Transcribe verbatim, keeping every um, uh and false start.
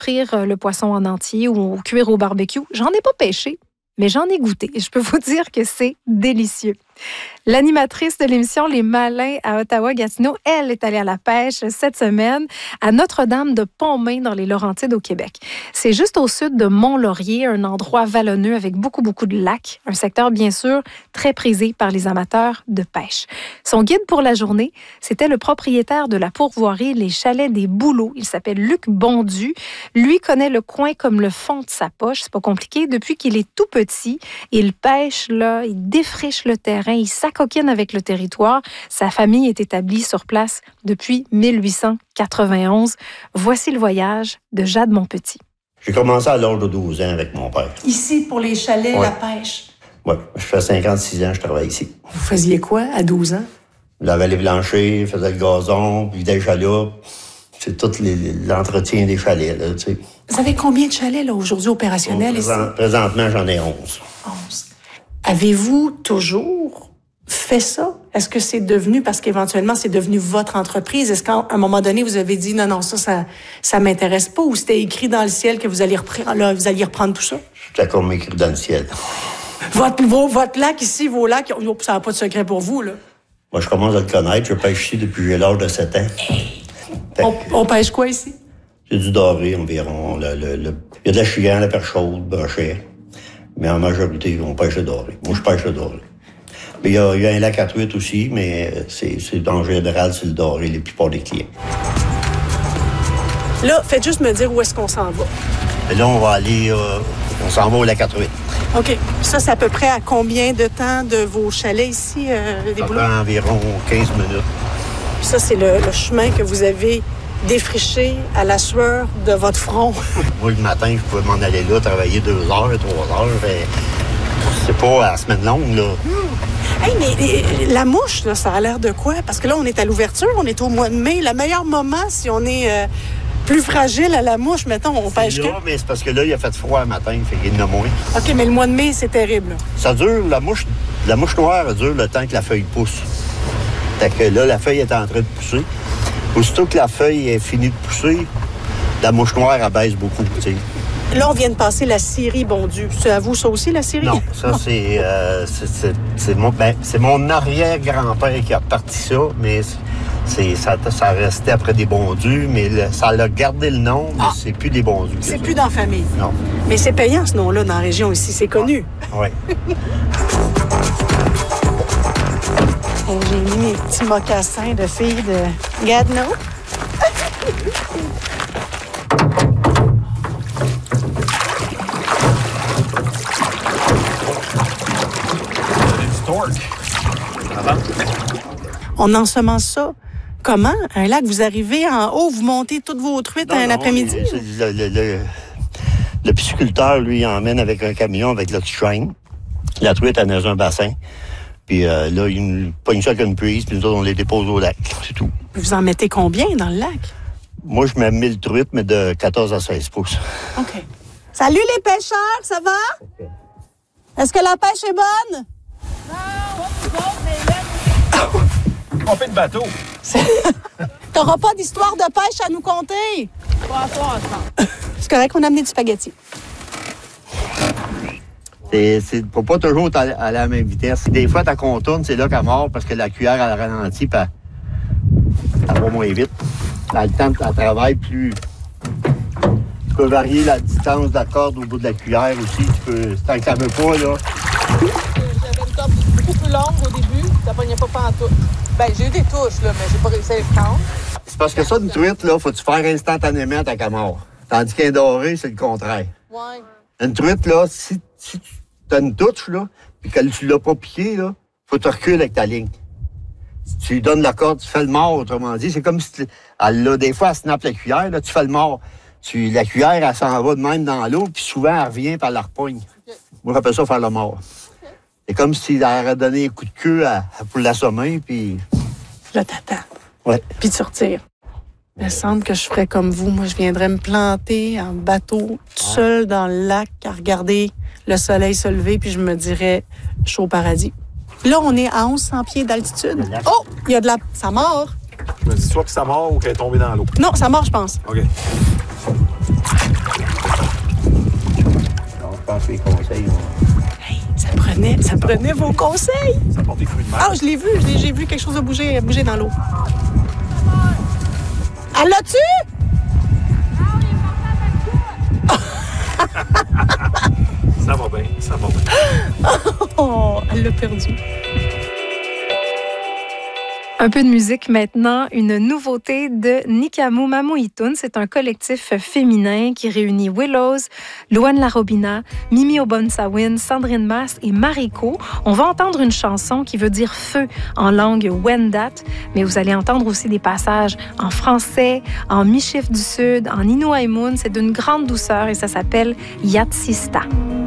frire le poisson en entier ou cuire au barbecue. J'en ai pas pêché, mais j'en ai goûté. Je peux vous dire que c'est délicieux. L'animatrice de l'émission Les Malins à Ottawa-Gatineau, elle est allée à la pêche cette semaine à Notre-Dame de Pontmain dans les Laurentides au Québec. C'est juste au sud de Mont-Laurier, un endroit vallonneux avec beaucoup, beaucoup de lacs. Un secteur, bien sûr, très prisé par les amateurs de pêche. Son guide pour la journée, c'était le propriétaire de la pourvoirie Les Chalets des Bouleaux. Il s'appelle Luc Bondu. Lui connaît le coin comme le fond de sa poche. C'est pas compliqué. Depuis qu'il est tout petit, il pêche là, il défriche le terrain, il s'acoquine avec le territoire. Sa famille est établie sur place depuis mille huit cent quatre-vingt-onze. Voici le voyage de Jade Montpetit. J'ai commencé à l'âge de douze ans avec mon père. Ici, pour les chalets, ouais. la pêche? Oui, je fais cinquante-six ans, je travaille ici. Vous faisiez quoi à douze ans? Je lavais les planchers, je faisais le gazon, puis des chalets. C'est tout les, l'entretien des chalets, là, tu sais. Vous avez combien de chalets, là, aujourd'hui, opérationnels Bon, présent, ici? Présentement, j'en ai onze. onze. Avez-vous toujours fait ça? Est-ce que c'est devenu, parce qu'éventuellement, c'est devenu votre entreprise? Est-ce qu'à un moment donné, vous avez dit, non, non, ça, ça, ça m'intéresse pas, ou c'était écrit dans le ciel que vous alliez reprendre, là, vous alliez reprendre tout ça? C'était comme écrit dans le ciel. Votre, vos, votre lac ici, vos lacs, ça n'a pas de secret pour vous, là? Moi, je commence à le connaître. Je pêche ici depuis j'ai l'âge de sept ans. On, on pêche quoi ici? C'est du doré environ. Le, le, le... Il y a de la chienne, la perche chaude, brochet. Mais en majorité, on pêche le doré. Moi, je pêche le doré. Mais il y a, il y a un lac à truite aussi, mais c'est, c'est en général, c'est le doré, les plupart des clients. Là, faites juste me dire où est-ce qu'on s'en va. Et là, on va aller... Euh, on s'en va au lac à truite. OK. Ça, c'est à peu près à combien de temps de vos chalets ici, euh, des Bouleaux? Ça prend environ quinze minutes. Puis ça, c'est le, le chemin que vous avez défriché à la sueur de votre front. Moi, le matin, je pouvais m'en aller là, travailler deux heures, trois heures. Mais c'est pas à la semaine longue, là. Mmh. Hey, mais la mouche, là, ça a l'air de quoi? Parce que là, on est à l'ouverture, on est au mois de mai. Le meilleur moment, si on est euh, plus fragile à la mouche, mettons, on pêche là, quand? Mais c'est parce que là, il a fait froid le matin, fait qu'il y en a moins. OK, mais le mois de mai, c'est terrible. Ça dure, la mouche, la mouche noire, elle dure le temps que la feuille pousse. Fait que là, la feuille est en train de pousser. Aussitôt que la feuille est finie de pousser, la mouche noire, elle baisse beaucoup, tu sais. Là, on vient de passer la scierie Bondu. C'est à vous, ça aussi, la scierie? Non, ça, c'est, euh, c'est, c'est, c'est, mon, ben, c'est mon arrière-grand-père qui a parti ça, mais c'est, ça, ça restait après des Bondus, mais le, ça a gardé le nom, mais ah, c'est plus des Bondus. C'est plus dans la famille? Non. Mais c'est payant, ce nom-là, dans la région ici. C'est connu. Oui. J'ai mis mes petits mocassins de filles de Gatineau. On ensemence ça. Comment? Un lac, vous arrivez en haut, vous montez toutes vos truites non, un non, après-midi? Le, le, le, le pisciculteur, lui, il emmène avec un camion, avec le train. La truite, elle est dans un bassin. Puis euh, là, il nous pogne ça avec une prise, puis nous autres, on les dépose au lac. C'est tout. Vous en mettez combien dans le lac? Moi, je mets mille truites, mais de quatorze à seize pouces. OK. Salut les pêcheurs, ça va? Okay. Est-ce que la pêche est bonne? Non, on est bon, mais là... On fait de bateau. T'auras pas d'histoire de pêche à nous conter? Pas à toi, ça. C'est correct qu'on a amené du spaghetti. C'est, c'est faut pas toujours aller à la même vitesse. Des fois, ta contourne, c'est là qu'elle mord parce que la cuillère, elle ralentit, puis elle, elle va moins vite. Dans le temps, elle travaille plus... Tu peux varier la distance de la corde au bout de la cuillère aussi. Tu peux... Tant que ça veut pas, là... J'avais une corde beaucoup plus longue au début. Ça pognait pas pantoute. Ben, j'ai eu des touches, là, mais j'ai pas réussi à les prendre. C'est parce que ça, une truite, là, faut-tu faire instantanément ta camort. Tandis qu'un doré, c'est le contraire. Ouais. Une truite, là, si, si tu as une touche, là, puis que tu l'as pas piqué, là, faut te reculer avec ta ligne. Si tu lui donnes la corde, tu fais le mort, autrement dit. C'est comme si tu, elle, là, des fois, elle snappe la cuillère, là, tu fais le mort. Tu, la cuillère, elle s'en va de même dans l'eau, puis souvent, elle revient par la repogne. Okay. Moi, j'appelle ça faire le mort. Okay. C'est comme si elle aurait donné un coup de queue à, à, pour l'assommer, puis... Là, t'attends. Ouais. Puis tu retires. Il me semble que je ferais comme vous. Moi, je viendrais me planter en bateau, tout ah. seul dans le lac, à regarder le soleil se lever, puis je me dirais, je suis au paradis. Là, on est à onze cents pieds d'altitude. Oh! Il y a de la... Ça mord. Je me dis soit que ça mord ou qu'elle est tombée dans l'eau. Non, ça mord, je pense. OK. Ça prenait vos conseils. Ça porte des fruits de mer. Ah, je l'ai vu. je l'ai- J'ai vu quelque chose de bouger, bouger dans l'eau. Elle l'a-tu? Ça va bien, ça va bien. Oh, elle l'a perdu. Un peu de musique maintenant, une nouveauté de Nikamu Mamuitun. C'est un collectif féminin qui réunit Willows, Luan Larobina, Mimi Obonsawin, Sandrine Mass et Mariko. On va entendre une chanson qui veut dire feu en langue Wendat, mais vous allez entendre aussi des passages en français, en Michif du Sud, en Inuaimun. C'est d'une grande douceur et ça s'appelle Yatsista.